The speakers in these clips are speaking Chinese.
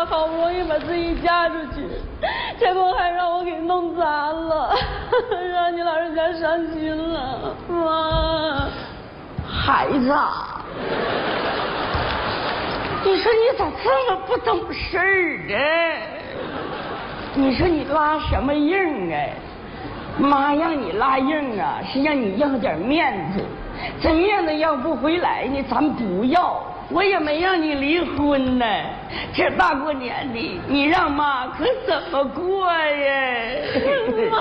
好不容易把自己嫁出去，结果还让我给弄砸了，让你老人家伤心了，妈。 孩子，你说你咋这么不懂事儿呢？你说你拉什么硬啊？妈让你拉硬啊，是让你要点面子。这面子要不回来呢，咱不要。我也没让你离婚呢。这大过年的，你让妈可怎么过呀？ 妈，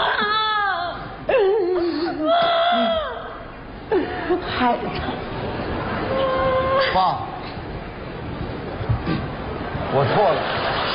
孩子， 爸，我错了。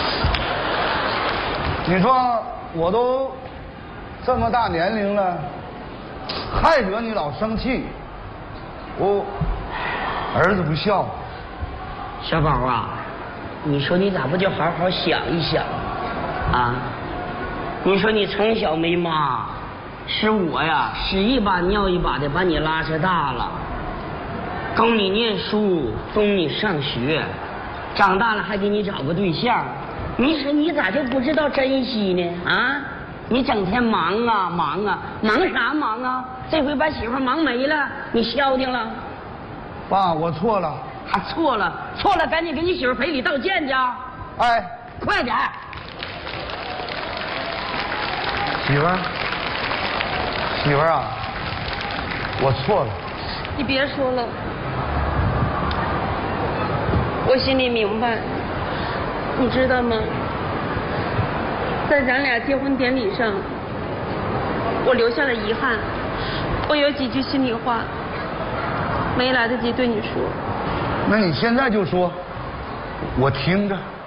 你说我都这么大年龄了，害得你老生气，我儿子不孝。 小宝啊，你说你咋不就好好想一想啊？你说你从小没妈，是我呀屎一把尿一把的把你拉扯大了，供你念书，供你上学，长大了还给你找个对象，你说你咋就不知道珍惜呢？啊，你整天忙啊忙啊，忙啥忙啊？这回把媳妇忙没了，你消停了？ 爸，我错了。 还错了，错了，赶紧给你媳妇赔礼道歉去。 哎， 快点！ 媳妇儿，媳妇儿啊，我错了。 你别说了，我心里明白，你知道吗？在咱俩结婚典礼上，我留下了遗憾，我有几句心里话没来得及对你说。 那你现在就说，我听着。